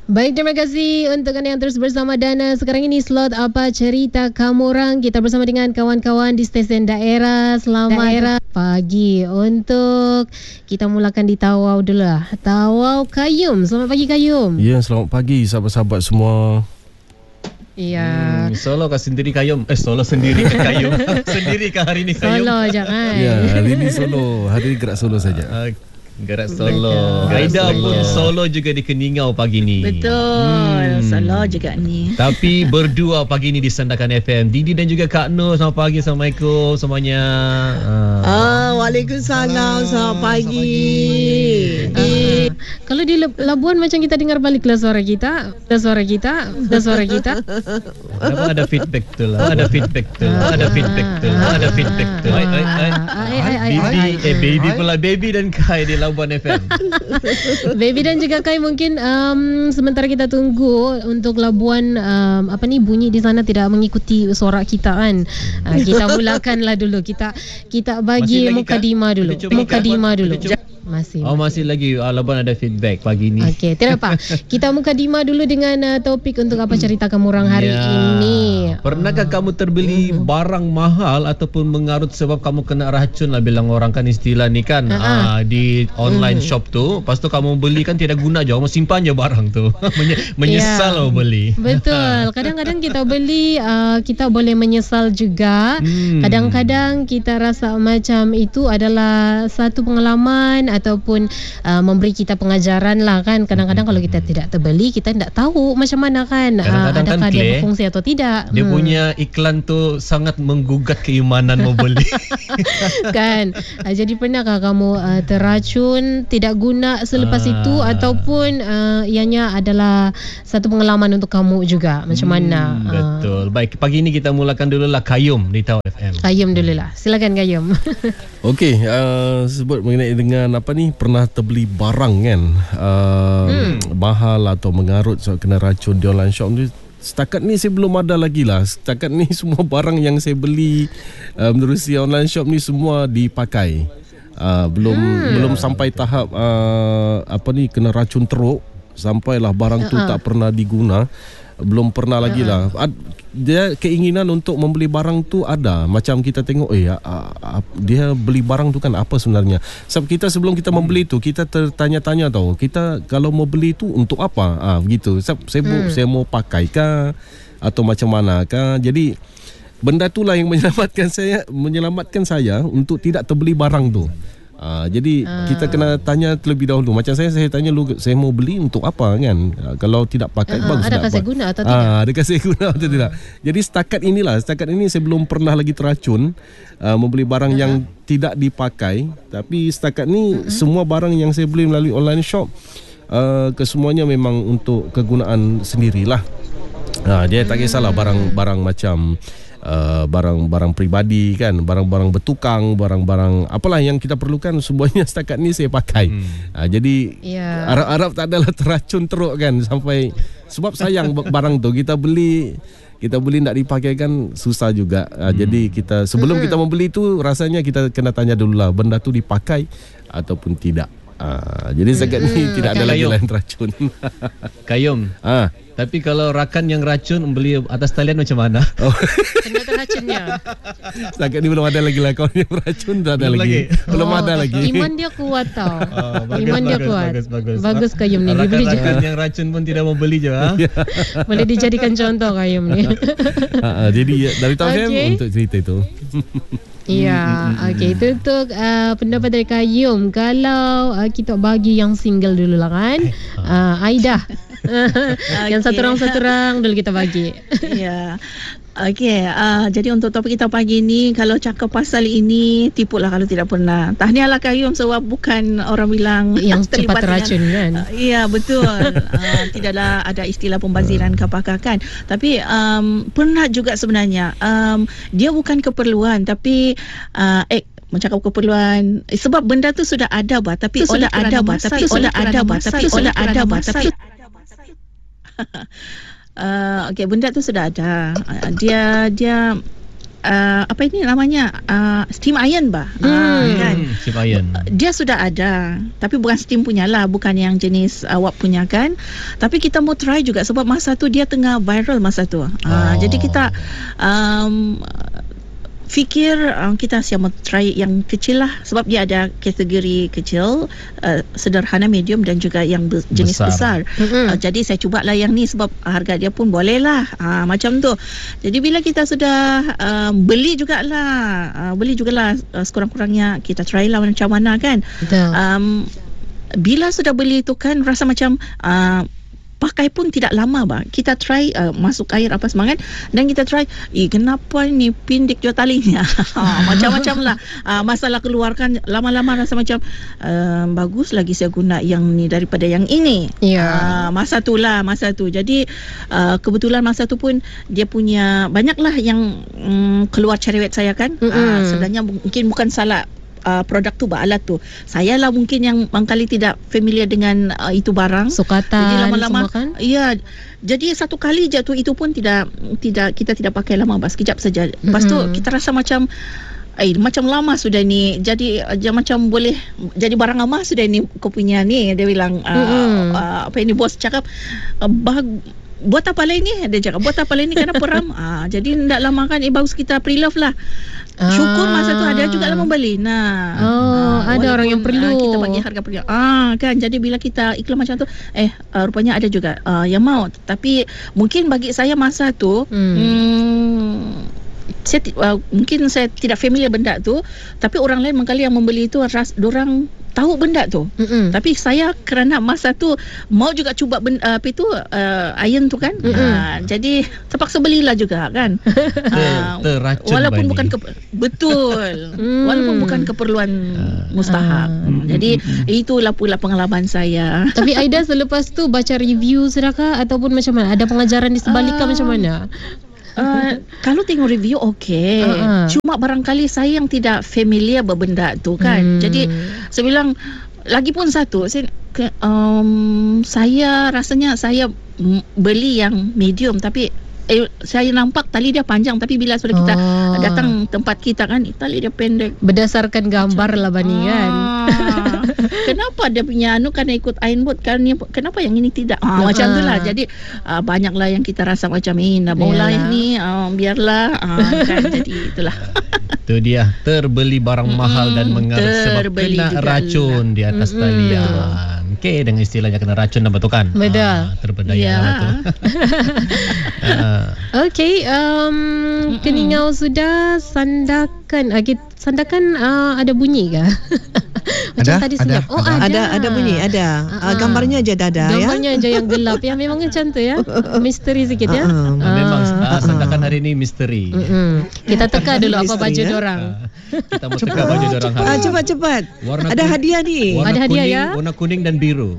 Baik, terima kasih untuk anda yang terus bersama Dana. Sekarang ini slot Apa Cerita Kamu Orang. Kita bersama dengan kawan-kawan di stesen daerah. Selamat pagi. Untuk kita mulakan di Tawau dulu lah. Tawau Kayum. Selamat pagi Kayum. Ya, selamat pagi sahabat-sahabat semua. Ya. Solo kah sendiri Kayum? Solo sendiri ke Kayum? Sendiri kah hari ini Kayum? Solo jangan. Ya, hari ini solo. Hari ini gerak solo saja. Gerak solo. Aida pun solo juga di Keningau pagi ni. Betul. Solo juga ni. Tapi berdua pagi ni di Sandakan FM. Didi dan juga Kak Nur. Selamat pagi. Assalamualaikum semuanya. Waalaikumsalam. Selamat pagi. Kalau di Labuan macam kita dengar baliklah suara kita. Suara kita. Ada feedback tu lah. Ada feedback tu. Baby pula. Baby dan Kai di Labuan FM. Baby dan juga Kai, mungkin sementara kita tunggu untuk Labuan bunyi di sana tidak mengikuti suara kita kan. Kita mulakanlah dulu. Kita bagi mukadimah dulu. Masih lagi Labuan ada feedback pagi ni. Okey, tidak apa. Kita mukadimah dulu dengan topik untuk Apa Cerita Kamu Orang hari ini. Pernahkah kamu terbeli barang mahal ataupun mengarut sebab kamu kena racun lah, bilang orang kan istilah ni kan. Di online shop tu, lepas tu kamu beli kan tidak guna je, kamu simpan je barang tu. Menyesal lo beli. Betul. Kadang-kadang kita beli kita boleh menyesal juga. Kadang-kadang kita rasa macam itu adalah satu pengalaman ataupun memberi kita pengajaran lah kan. Kadang-kadang kalau kita tidak terbeli, kita tidak tahu macam mana kan, adakah kan, dia berfungsi atau tidak. Dia punya iklan tu sangat menggugat keimanan mau beli. Kan. Jadi pernahkah kamu terracun, tidak guna selepas itu, ataupun ianya adalah satu pengalaman untuk kamu juga, macam mana? Betul. Baik, pagi ini kita mulakan dululah Kayum di Tawau FM. Kayum dululah. Silakan Kayum. Okey, sebut mengenai dengan pernah terbeli barang kan, mahal atau mengarut so kena racun di online shop ni. Setakat ni saya belum ada lagi lah. Setakat ni semua barang yang saya beli menerusi online shop ni semua dipakai. Belum sampai tahap kena racun teruk. Sampailah barang tu tak pernah diguna. Belum pernah lagi lah. Dia keinginan untuk membeli barang tu ada. Macam kita tengok dia beli barang tu kan apa sebenarnya. Sebab kita sebelum kita membeli tu, kita tertanya-tanya tau, kita kalau mau beli tu untuk apa, begitu. Sebab saya mau pakai kah atau macam mana kah. Jadi benda itulah yang menyelamatkan saya untuk tidak terbeli barang tu. Jadi kita kena tanya terlebih dahulu. Macam saya tanya dulu, saya mau beli untuk apa kan. Kalau tidak pakai bagus tak. Adakah saya guna atau tidak? Adakah saya guna atau tidak. Jadi setakat ini saya belum pernah lagi terracun membeli barang yang tidak dipakai. Tapi setakat ni semua barang yang saya beli melalui online shop, kesemuanya memang untuk kegunaan sendirilah. Dia tak kisahlah barang-barang macam barang-barang peribadi kan, barang-barang bertukang, barang-barang apalah yang kita perlukan, semuanya setakat ni saya pakai. Jadi harap-harap tak adalah terracun teruk kan, sampai sebab sayang barang tu kita beli tak dipakai kan susah juga. Jadi kita sebelum kita membeli tu rasanya kita kena tanya dululah benda tu dipakai ataupun tidak. Jadi setakat ni tidak ada lagi lain terracun. Kayum. Tapi kalau rakan yang racun beli atas talian macam mana? Kena terracunnya. Setakat ni belum ada lagi lah. Kawan yang beracun tak ada lagi. Belum ada lagi. Iman dia kuat tau. Iman dia kuat. Bagus Kayum ni. Rakan-rakan yang racun pun tidak mau beli je. Boleh dijadikan contoh Kayum ni. Jadi dari Tawau untuk cerita itu. Ya, okey. Itu untuk pendapat dari Kayum. Kalau kita bagi yang single dulu lah kan. Aida. Yang satu orang dulu kita bagi. Ya. Okey, jadi untuk topik kita pagi ni, kalau cakap pasal ini, tipulah kalau tidak pernah. Tahniahlah Kayum sebab bukan orang bilang yang cepat terracun kan. Ya, betul. Tidaklah ada istilah pembaziran ke apakah kan. Tapi pernah juga sebenarnya. Dia bukan keperluan tapi mencakap keperluan, sebab benda tu sudah ada tapi oleh ada okey, benda tu sudah ada. Dia apa ini namanya, steam iron bah. Kan. Steam iron. Dia sudah ada, tapi bukan steam punya lah, bukan yang jenis wap punya kan. Tapi kita mau try juga sebab masa tu dia tengah viral masa tu. Jadi kita fikir kita siap mau try yang kecil lah, sebab dia ada kategori kecil, sederhana, medium dan juga yang jenis besar. Jadi saya cubalah yang ni sebab harga dia pun boleh lah, macam tu. Jadi bila kita sudah beli jugalah sekurang-kurangnya kita try lah macam mana kan. Bila sudah beli tu kan rasa macam pakai pun tidak lama bah. Kita try masuk air apa semangat dan kita try, kenapa ni pindik jua talinya. Macam-macam lah masalah keluarkan. Lama-lama rasa macam bagus lagi saya guna yang ni daripada yang ini. Masa tu. Jadi kebetulan masa tu pun dia punya banyaklah yang keluar cerewet saya kan. Sebenarnya mungkin bukan salah produk tu, alat tu. Saya lah mungkin yang mangkali tidak familiar dengan itu barang. Sukatan. Jadi lama-lama kan? Ya. Jadi satu kali je tu, itu pun tidak kita tidak pakai lama, sekejap saja. Lepas tu kita rasa macam macam lama sudah ni. Jadi macam boleh jadi barang lama sudah ni kau punya ni. Dia bilang apa ini, bos cakap buat apa lain ni? Dia cakap buat apa lain ni kerana peram. Jadi tidak lama kan bagus kita pre-love lah. Syukur masa tu ada juga lah membeli. Ada orang yang perlu. Kita bagi harga pergi. Kan. Jadi bila kita iklan macam tu, rupanya ada juga yang mau. Tapi mungkin bagi saya masa tu mungkin saya tidak familiar benda tu, tapi orang lain mengkali yang membeli itu dorang tahu benda tu. Tapi saya kerana masa tu mau juga cuba benda, iron tu kan. Jadi terpaksa belilah juga kan. Terracun walaupun bukan betul. Walaupun bukan keperluan mustahak. Jadi itulah pula pengalaman saya. Tapi Aida selepas tu baca review sedakah ataupun macam mana? Ada pengajaran di sebaliknya macam mana? Kalau tengok review okey. Cuma barangkali saya yang tidak familiar berbenda tu kan. Jadi saya bilang lagipun satu, saya rasanya saya beli yang medium, tapi saya nampak tali dia panjang, tapi bila sudah kita datang tempat kita kan tali dia pendek. Berdasarkan gambar lah bandingan. Kenapa dia punya kan ikut ironboard kan, kenapa yang ini tidak? Macam tu lah. Jadi banyaklah yang kita rasa macam ini maulah ini biarlah kan. Jadi itulah. Itu dia, terbeli barang mahal dan mengarut sebab kena racun di atas talian. Okey, dengan istilahnya kena racun dan batukan. Betul. Terberdaya lah tu. Okey, keningau sudah, sandakan. Sandakan ada bunyi ke? Macam ada, tadi senyap. Ada bunyi, ada. Gambarnya aja ada. Gambarnya aja yang gelap ya. Memang macam tu ya. Misteri sikit ya. Memang sandakan hari ini misteri. Kita teka dulu apa baju dorang. Kita mau teka baju dorang hari. Cepat. Ada hadiah ni. Ada hadiah ya. Warna kuning dan biru.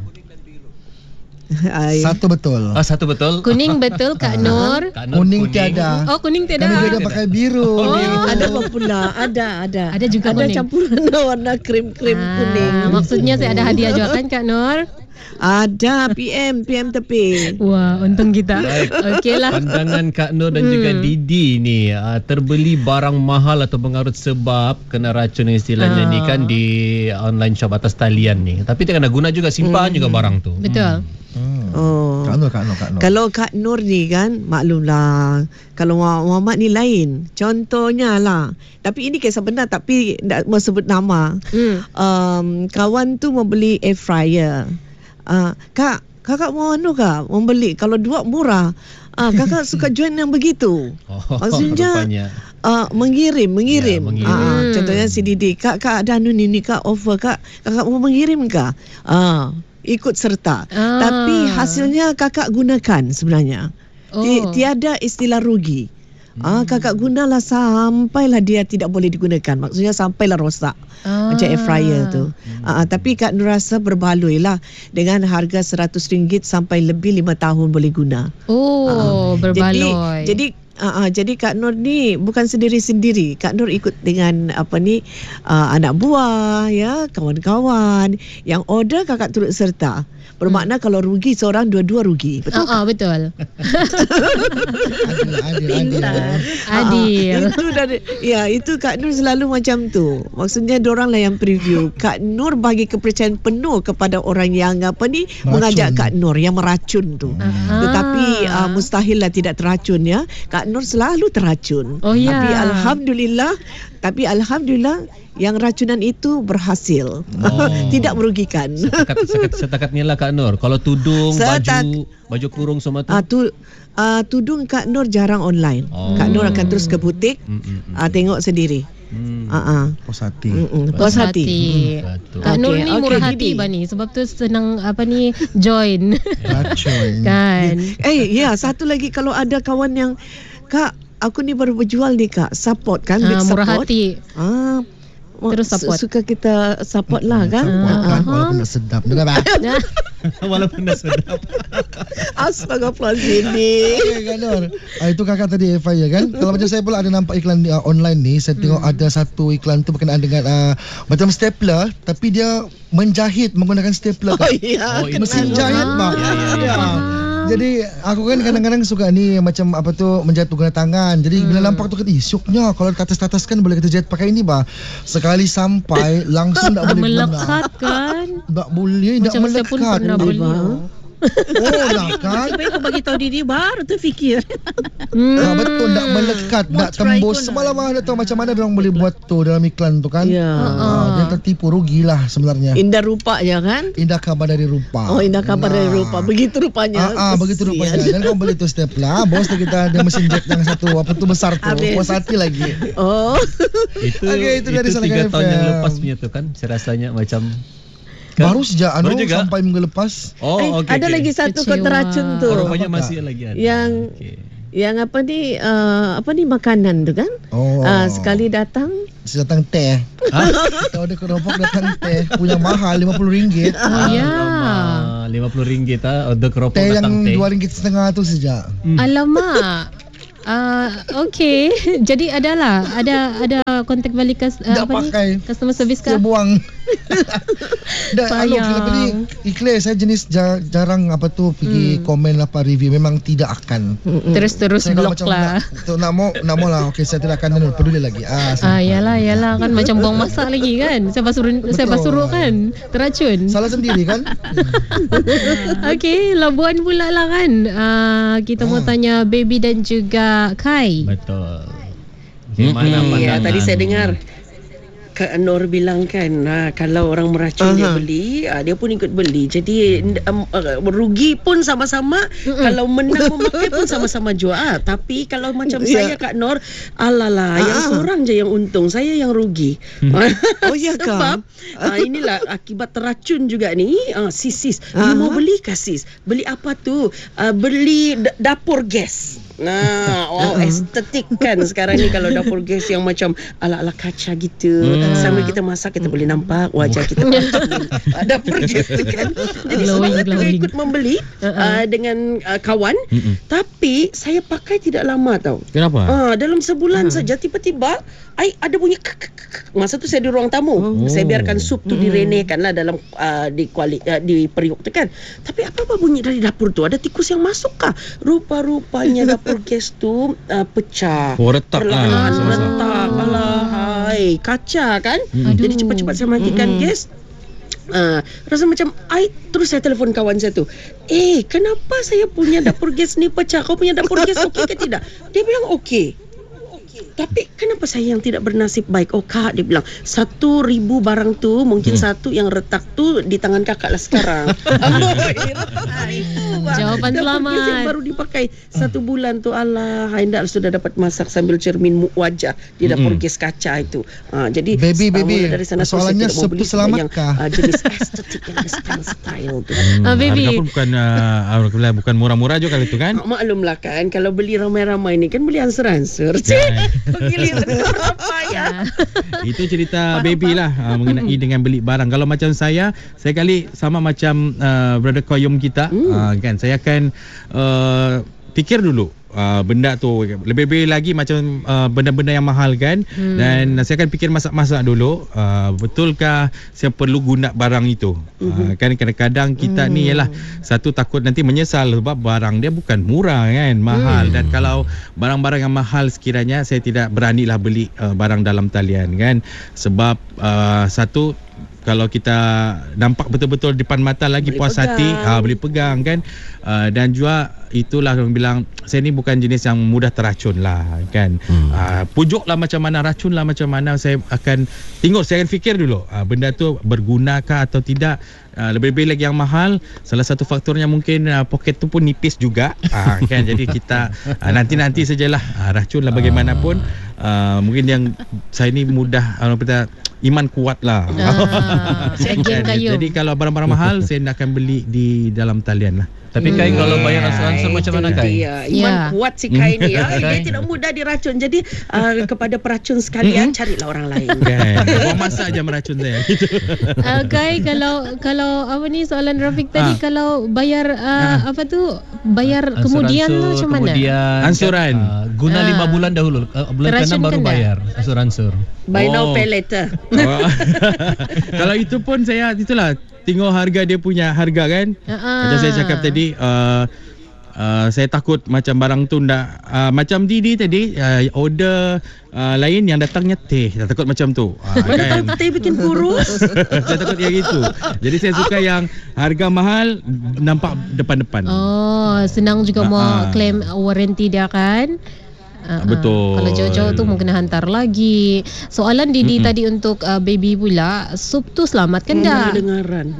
Satu betul. Satu betul. Kuning betul Kak Nur. Kuning tiada. Oh, kuning tiada. Kami juga pakai biru. Ada apa pula? Ada. Ada juga ada kuning. campuran warna krim kuning. Maksudnya saya ada hadiah juga kan Kak Nur? Ada PM tepi. Wah, untung kita. Okeylah. Pandangan Kak Nur dan juga Didi ni, terbeli barang mahal atau pengarut sebab kena racun istilahnya ni kan di online shop atas talian ni. Tapi dia kena guna juga, simpan juga barang tu. Betul. Kak Nur. Kalau Kak Nur ni kan, maklumlah. Kalau Muhammad ni lain. Contohnya lah. Tapi ini kisah benar tapi tak mau sebut nama. Kawan tu membeli air fryer. Kakak mau membeli kalau dua murah. Kakak suka join yang begitu. Maksudnya mengirim. Contohnya si Didi, kak ada ni kak offer kakak mau mengirim kak. Ikut serta. Tapi hasilnya kakak gunakan sebenarnya. Tiada istilah rugi. Kakak gunalah sampailah dia tidak boleh digunakan. Maksudnya sampailah rosak. Macam air fryer tu. Tapi Kak Nur rasa berbaloi lah. Dengan harga RM100 sampai lebih 5 tahun boleh guna. Berbaloi. Jadi Jadi Kak Nur ni bukan sendiri-sendiri. Kak Nur ikut dengan anak buah, ya, kawan-kawan. Yang order kakak turut serta. Bermakna kalau rugi seorang, dua-dua rugi. Betul? Betul. Adil. Itu Kak Nur selalu macam tu. Maksudnya diorang lah yang preview. Kak Nur bagi kepercayaan penuh kepada orang yang mengajak Kak Nur yang meracun tu. Tetapi mustahil lah tidak teracun, ya. Kak Nur selalu teracun. Tapi alhamdulillah yang racunan itu berhasil. Tidak merugikan. Setakat ni lah Kak Nur. Kalau tudung, baju kurung semua tu. Tudung Kak Nur jarang online. Kak Nur akan terus ke butik, tengok sendiri. Puas hati. Puas hati. Kak Nur ni murah hati Bani, sebab tu senang join. Kan. Satu lagi, kalau ada kawan yang, Kak, aku ni baru berjual ni Kak, support kan, big support. Murah hati. Terus support. Suka kita support lah kan. Walaupun dah sedap. Walaupun dah sedap. Astagfirullahaladzim ni. Kak Nur, itu kakak tadi FI kan. Kalau macam saya pula ada nampak iklan online ni, saya tengok ada satu iklan tu berkenaan dengan macam stapler, tapi dia menjahit menggunakan stapler. Mesin jahit Mak. Jadi aku kan kadang-kadang suka ni macam menjahit guna tangan. Jadi bila nampak tu kata, syoknya kalau atas kan boleh kita jahit pakai ini sekali sampai langsung tak boleh guna. Melekat kan? Tak boleh, tak melekat. Macam saya pun pernah beli. Lah kan. Supaya kau bagi tahu diri baru terfikir. Betul, tak melekat, tak tembus. Semalam ada tahu macam mana orang boleh buat tu dalam iklan tu kan. Dia tertipu, rugilah sebenarnya. Indah rupa je kan. Indah kabar dari rupa. Indah kabar dari rupa. Begitu rupanya. Begitu rupanya. Dan kau beli tu stapler. Bos kita ada mesin jet yang satu besar tu. Puas hati lagi. Itu dari 3 tahun yang lepas punya tu kan. Saya rasanya macam baru sejak sampai minggu lepas. Ada lagi satu kau teracun tu. Rupanya masih lagi ada. Yang makanan tu kan. Sekali datang teh. Kalau ada keropok datang teh punya mahal RM50. RM50 ada keropok teh datang teh. Yang RM2.5 tu sejak. Alamak. Okay. Jadi ada kontak balik customer service kah? Saya buang. Ikhlas saya jenis jarang pergi komen review, memang tidak akan. Terus blok lah. Nak mau lah. Okey, saya tidak akan peduli lagi. Yalah kan macam buang masak lagi kan. Saya suruh kan teracun. Salah sendiri kan. Okey, Labuan pula lah kan. Kita mau tanya Baby dan juga Kai. Betul. Gimana tadi saya dengar Kak Nur bilang kan, kalau orang meracun dia beli, dia pun ikut beli. Jadi rugi pun sama-sama, kalau menang memakai pun sama-sama jual. Tapi kalau macam saya Kak Nur, yang seorang je yang untung, saya yang rugi. Sebab inilah akibat teracun juga ni. Sis, you mau beli kah sis? Beli apa tu? Beli dapur gas. Estetik kan sekarang ni kalau dapur gas yang macam ala-ala kaca gitu. Sambil kita masak kita boleh nampak wajah kita dapur gas tu kan. Jadi saya ikut membeli dengan kawan. Tapi saya pakai tidak lama tau. Kenapa? Dalam sebulan saja tiba-tiba ada bunyi masa tu saya di ruang tamu. Saya biarkan sup tu direnehkan lah dalam di periuk tu kan. Tapi apa bunyi dari dapur tu? Ada tikus yang masuk kah? Rupa-rupanya dapur gas tu pecah. Retak lah. Retak. Kaca kan. Jadi cepat-cepat saya matikan gas. Rasa macam terus saya telefon kawan saya tu. Kenapa saya punya dapur gas ni pecah? Kau punya dapur gas okey ke tidak? Dia bilang okey. Tapi kenapa saya yang tidak bernasib baik? Kak, dia bilang 1,000 barang tu mungkin satu yang retak tu di tangan kakak lah sekarang. Jawapan selamat. Yang baru dipakai 1 bulan tu, hendak sudah dapat masak sambil cermin wajah di dapur gas kaca itu. Jadi baby dari sana soalannya sup tu selamatkah? Jenis estetik yang style tu. Baby bukan murah-murah juga kali itu kan? Maklumlah kan, kalau beli ramai-ramai ni kan beli ansur-ansur. Itu cerita Baby lah mengenai dengan beli barang. Kalau macam saya kali sama macam brother Koyum kita kan, saya akan fikir dulu benda tu. Lebih-lebih lagi macam benda-benda yang mahal kan. Dan saya akan fikir masak-masak dulu, betulkah saya perlu guna barang itu. Kan kadang-kadang kita ni ialah satu takut nanti menyesal sebab barang dia bukan murah kan, mahal. Dan kalau barang-barang yang mahal sekiranya saya tidak beranilah beli barang dalam talian kan. Sebab satu, kalau kita nampak betul-betul depan mata lagi boleh puas hati, boleh pegang kan. Dan juga itulah orang bilang saya ni bukan jenis yang mudah terracun lah kan. Pujuk lah macam mana, racun lah macam mana, saya akan tengok, saya akan fikir dulu benda tu bergunakah atau tidak. Lebih-lebih lagi yang mahal, salah satu faktornya mungkin poket tu pun nipis juga kan. Jadi kita nanti sajalah, racun lah bagaimanapun. Mungkin yang saya ni mudah kita iman kuat lah. Jadi kalau barang-barang mahal saya nak akan beli di dalam talian lah. Tapi Kai kalau bayar asuransi macam mana Kai? Iman kuat si Kai ni. Dia tidak mudah diracun. Jadi kepada peracun sekalian, carilah orang lain. Buang masa aja meracun saya. Kai, kalau apa ni soalan Rafiq tadi, kalau bayar apa tu, bayar kemudian tu macam mana? Ansuran. Guna 5 bulan dahulu. Bulan ke-6 baru bayar asuransi. Buy now pay later. Kalau itu pun saya itulah tengok harga dia punya harga kan. Macam saya cakap tadi, saya takut macam barang tu macam Didi tadi order lain yang datangnya teh. Saya takut macam tu. Kan? Teh bikin kurus. Saya takut yang itu. Jadi saya suka yang harga mahal nampak depan-depan. Senang juga mau claim warranty dia kan. Betul. Kalau jauh-jauh tu mungkin hantar lagi. Soalan Didi tadi untuk baby pula, sup tu selamatkan dah? Dengaran.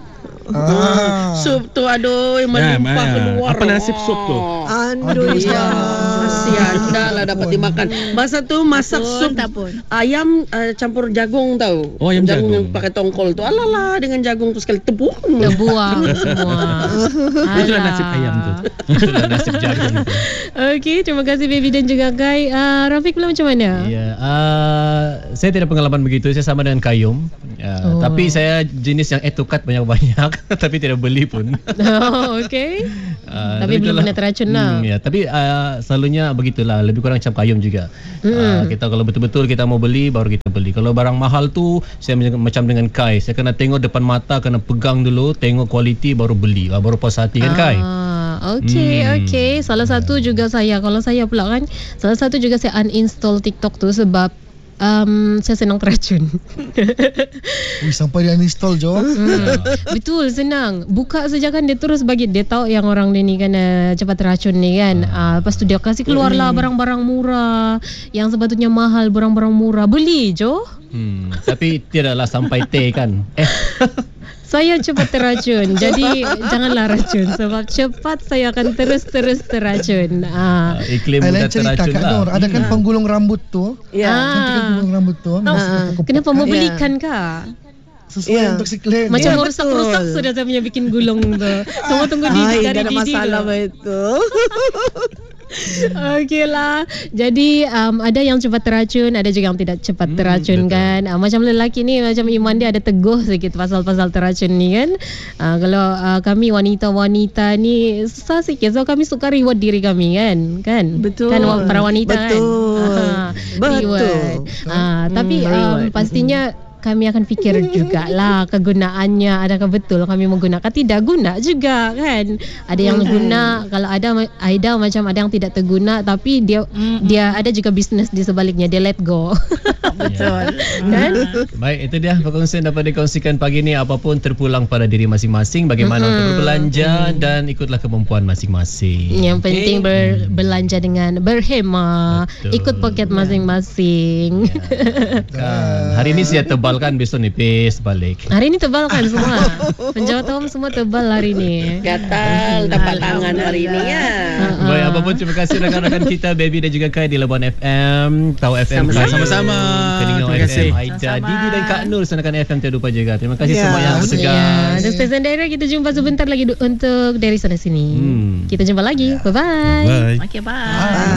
Sup tu aduh melimpah keluar. Apa nasib sup tu? Aduh kasihan dah lah dapat dimakan. Masa tu masak sup ayam campur jagung tahu. Ayam jagung yang pakai tongkol tu. Alalah, dengan jagung tu sekali terbuang semua. Itulah nasib ayam tu. Itulah nasib jagung tu. Okey, terima kasih baby dan juga Kai. Rafiq pula macam mana? Ya, saya tidak pengalaman begitu. Saya sama dengan Kayum. Tapi saya jenis yang cut banyak-banyak tapi tidak beli pun. Okey. Tapi belum pernah terracun lah. Ya, tapi selalunya begitulah, lebih kurang macam Kayum juga. Kita kalau betul-betul kita mau beli baru kita beli. Kalau barang mahal tu saya macam dengan Kai, saya kena tengok depan mata, kena pegang dulu, tengok kualiti baru beli, baru puas hati kan Kai. Okey. Salah satu juga saya, kalau saya pula kan, salah satu juga saya uninstall TikTok tu sebab saya senang terracun. Sampai dia uninstall Jo. Betul, senang. Buka saja kan dia terus bagi, dia tahu yang orang dia ni kan cepat terracun ni kan. Lepas tu dia kasih keluarlah barang-barang murah yang sepatutnya mahal, barang-barang murah. Beli Jo. Tapi tidaklah sampai teh kan. Saya cepat terracun. Jadi janganlah racun sebab cepat saya akan terus terracun. Iklim mudah terracun lah. Ada kan penggulung rambut tu. Cantik penggulung rambut tu. Kenapa mau belikan kah? Sesuai untuk si klien. Macam merusak-rusak sudah saya punya bikin gulung tu. Semua tunggu Didi dari Didi. Ada masalah itu. Okey lah. Jadi ada yang cepat terracun, ada juga yang tidak cepat terracun kan. Macam lelaki ni, macam Iman dia ada teguh sikit pasal-pasal terracun ni kan. Kalau kami wanita-wanita ni susah sikit. So kami suka reward diri kami kan. Betul. Kan para wanita betul. kan. Betul. Tapi pastinya kami akan fikir jugalah kegunaannya, adakah betul kami menggunakan, tidak guna juga kan. Ada yang guna, kalau ada Aida macam ada yang tidak terguna, tapi dia ada juga bisnes di sebaliknya, dia let go. Betul. Kan? Baik, itu dia perkongsian dapat dikongsikan pagi ni. Apapun terpulang pada diri masing-masing, bagaimana untuk berbelanja dan ikutlah kemampuan masing-masing. Yang penting berbelanja dengan berhemat. Betul. Ikut poket masing-masing. Kan. Hari ni saya tebal kan, besok nipis balik. Hari ni tebal kan semua. Penjawat awam semua tebal hari ni. Gatal dapat tangan hari ni ya. Baik, apapun terima kasih rakan-rakan kita Baby dan juga Kai di Labuan FM, Tahu FM, sama-sama. Keningau FM, Aida, Didi dan Kak Nur Sanakan FM tak lupa juga. Terima kasih semua yang segar. Dan stesen daerah kita jumpa sebentar lagi untuk dari sana sini. Kita jumpa lagi. Bye-bye. Bye. Okay, bye.